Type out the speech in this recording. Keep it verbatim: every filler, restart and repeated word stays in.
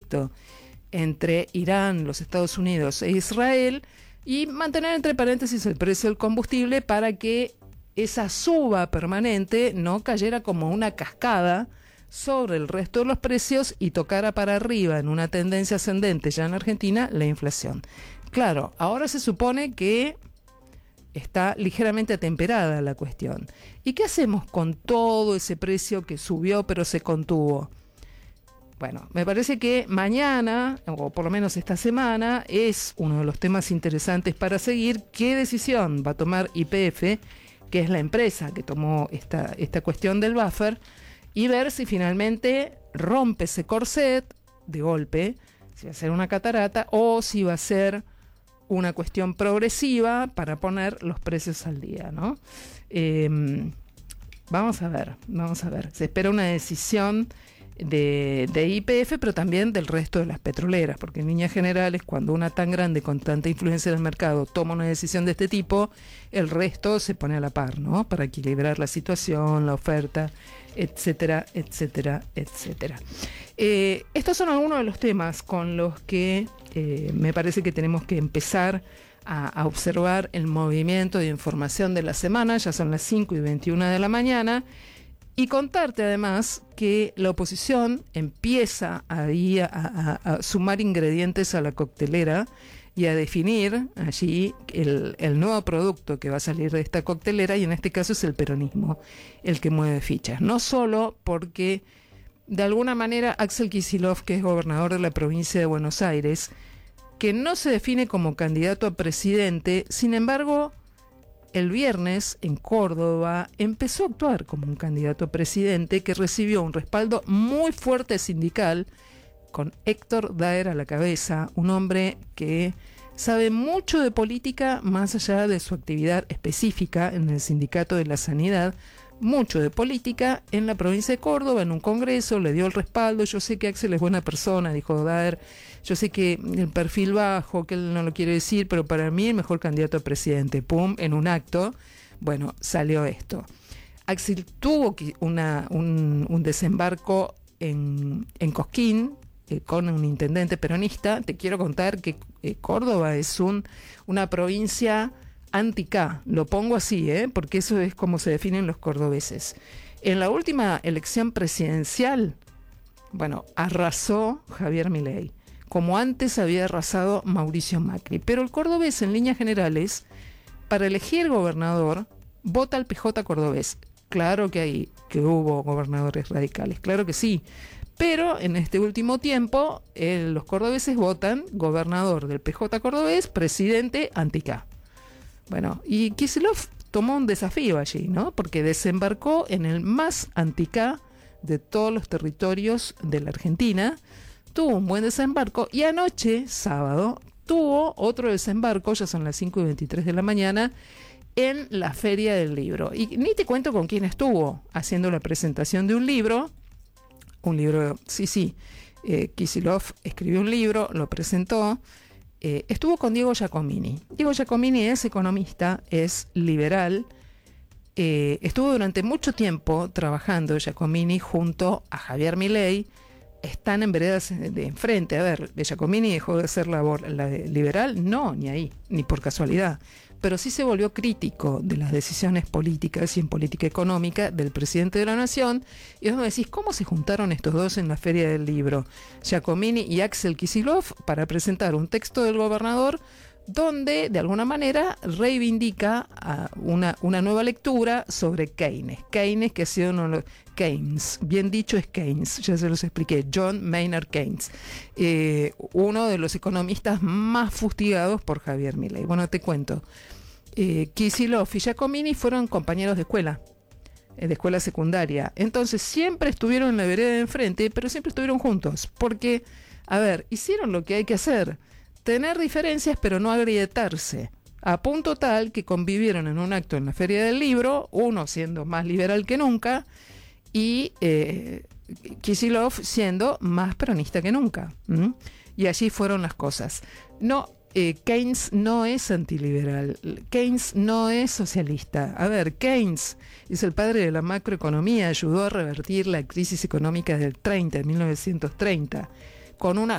conflicto entre Irán, los Estados Unidos e Israel, y mantener entre paréntesis el precio del combustible para que esa suba permanente no cayera como una cascada sobre el resto de los precios y tocara para arriba en una tendencia ascendente ya en Argentina la inflación. Claro, ahora se supone que está ligeramente atemperada la cuestión. ¿Y qué hacemos con todo ese precio que subió pero se contuvo? Bueno, me parece que mañana, o por lo menos esta semana, es uno de los temas interesantes para seguir qué decisión va a tomar Y P F, que es la empresa que tomó esta, esta cuestión del buffer, y ver si finalmente rompe ese corset de golpe, si va a ser una catarata o si va a ser una cuestión progresiva para poner los precios al día, ¿no? Eh, vamos a ver, vamos a ver. Se espera una decisión de, de Y P F, pero también del resto de las petroleras, porque en líneas generales, cuando una tan grande con tanta influencia en el mercado toma una decisión de este tipo, el resto se pone a la par, ¿no? Para equilibrar la situación, la oferta, etcétera, etcétera, etcétera. Eh, estos son algunos de los temas con los que eh, me parece que tenemos que empezar a, a observar el movimiento de información de la semana. Ya son las cinco y veintiuno de la mañana. Y contarte además que la oposición empieza ahí a, a, a sumar ingredientes a la coctelera y a definir allí el, el nuevo producto que va a salir de esta coctelera, y en este caso es el peronismo el que mueve fichas. No solo porque de alguna manera Axel Kicillof, que es gobernador de la provincia de Buenos Aires, que no se define como candidato a presidente, sin embargo, el viernes en Córdoba empezó a actuar como un candidato a presidente que recibió un respaldo muy fuerte sindical, con Héctor Daer a la cabeza, un hombre que sabe mucho de política más allá de su actividad específica en el Sindicato de la Sanidad, mucho de política en la provincia de Córdoba, en un congreso, le dio el respaldo. Yo sé que Axel es buena persona, dijo Daer, yo sé que el perfil bajo, que él no lo quiere decir, pero para mí el mejor candidato a presidente. Pum, en un acto, bueno, salió esto. Axel tuvo una, un, un desembarco en, en Cosquín, eh, con un intendente peronista. Te quiero contar que eh, Córdoba es un, una provincia anti-K, lo pongo así, ¿eh? Porque eso es como se definen los cordobeses. En la última elección presidencial, bueno, arrasó Javier Milei, como antes había arrasado Mauricio Macri. Pero el cordobés, en líneas generales, para elegir gobernador, vota al P J cordobés. Claro que hay, que hubo gobernadores radicales, claro que sí. Pero en este último tiempo, eh, los cordobeses votan gobernador del P J cordobés, presidente anti-K. Bueno, y Kicillof tomó un desafío allí, ¿no? Porque desembarcó en el más anti-K de todos los territorios de la Argentina, tuvo un buen desembarco, y anoche, sábado, tuvo otro desembarco, ya son las cinco y veintitrés de la mañana, en la Feria del Libro. Y ni te cuento con quién estuvo haciendo la presentación de un libro, un libro, sí, sí, eh, Kicillof escribió un libro, lo presentó. Eh, estuvo con Diego Giacomini. Diego Giacomini es economista, es liberal, eh, estuvo durante mucho tiempo trabajando Giacomini junto a Javier Milei, están en veredas de enfrente. A ver, Giacomini dejó de ser la, la de liberal, no, ni ahí, ni por casualidad, pero sí se volvió crítico de las decisiones políticas y en política económica del presidente de la Nación. Y vos me decís, ¿cómo se juntaron estos dos en la Feria del Libro, Giacomini y Axel Kicillof, para presentar un texto del gobernador donde de alguna manera reivindica uh, una, una nueva lectura sobre Keynes? Keynes, que ha sido uno de los... Keynes, bien dicho es Keynes, ya se los expliqué, John Maynard Keynes, eh, uno de los economistas más fustigados por Javier Milei. Bueno, te cuento, eh, Kicillof y Giacomini fueron compañeros de escuela, eh, de escuela secundaria, entonces siempre estuvieron en la vereda de enfrente, pero siempre estuvieron juntos, porque, a ver, hicieron lo que hay que hacer, tener diferencias pero no agrietarse, a punto tal que convivieron en un acto en la Feria del Libro, uno siendo más liberal que nunca, y eh, Kicillof siendo más peronista que nunca. ¿Mm? Y allí fueron las cosas. No, eh, Keynes no es antiliberal, Keynes no es socialista. A ver, Keynes es el padre de la macroeconomía, ayudó a revertir la crisis económica del treinta, en mil novecientos treinta, con una